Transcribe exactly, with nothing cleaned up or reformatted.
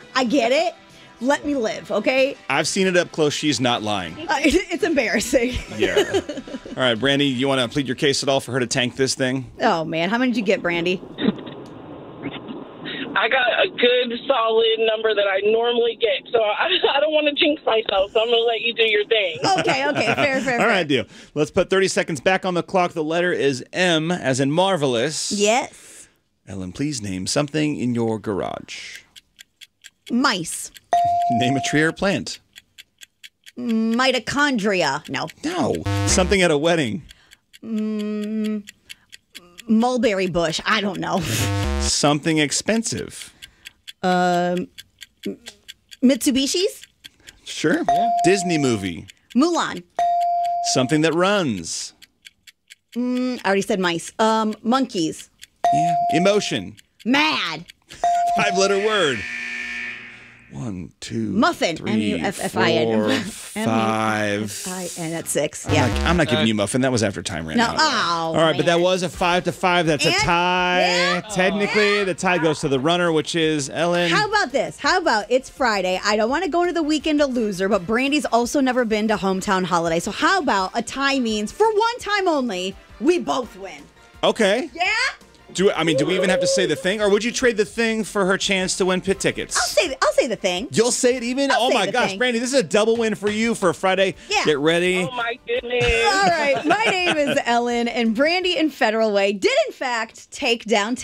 I get it. Let me live, okay? I've seen it up close. She's not lying. Uh, it's embarrassing. Yeah. All right, Brandy, you want to plead your case at all for her to tank this thing? Oh, man. How many did you get, Brandy? I got a good, solid number that I normally get, so I, I don't want to jinx myself, so I'm going to let you do your thing. Okay, okay, fair, fair, All fair. right, deal. Let's put thirty seconds back on the clock. The letter is M, as in marvelous. Yes. Ellen, please name something in your garage. Mice. Name a tree or plant. Mitochondria. No. No. Something at a wedding. Mm, mulberry bush. I don't know. Something expensive. Um, Mitsubishi's? Sure. Yeah. Disney movie. Mulan. Something that runs. Mm, I already said mice. Um, monkeys. Yeah. Emotion. Mad. Five-letter word. One, two, Muffin. three, M U F F I N. four, M U five. F F I N. That's six. I'm Yeah. not, I'm not giving you muffin. That was after time ran No. out. Oh, All right, but that man. was a five to five. That's a And- tie. yeah. Technically, the tie goes to the runner, which is Ellen. How about this? How about it's Friday? I don't want to go into the weekend a loser, but Brandy's also never been to Hometown Holiday. So how about a tie means for one time only, we both win. Okay. Yeah? Do I mean? Do we even have to say the thing, or would you trade the thing for her chance to win pit tickets? I'll say the, I'll say the thing. You'll say it even? I'll oh say my the gosh, thing. Brandy, this is a double win for you for Friday. Yeah. Get ready. Oh, my goodness. All right. My name is Ellen, and Brandy and Federal Way did, in fact, take down